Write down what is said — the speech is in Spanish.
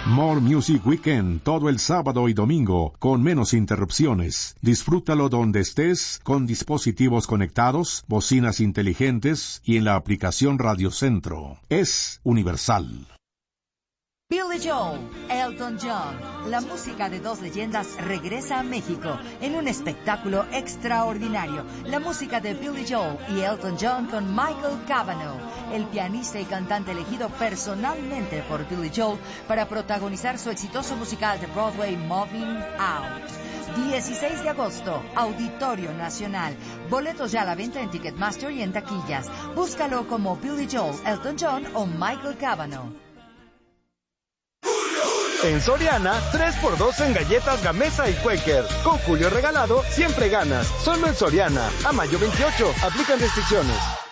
More Music Weekend, todo el sábado y domingo, con menos interrupciones. Disfrútalo donde estés, con dispositivos conectados, bocinas inteligentes y en la aplicación Radio Centro. Es universal. Billy Joel, Elton John, la música de dos leyendas regresa a México en un espectáculo extraordinario. La música de Billy Joel y Elton John con Michael Cavanaugh, el pianista y cantante elegido personalmente por Billy Joel para protagonizar su exitoso musical de Broadway Moving Out. 16 de agosto, Auditorio Nacional. Boletos ya a la venta en Ticketmaster y en taquillas. Búscalo como Billy Joel, Elton John o Michael Cavanaugh. En Soriana, 3x2 en galletas Gamesa y Quaker. Con Julio regalado, siempre ganas. Solo en Soriana. A mayo 28. Aplican restricciones.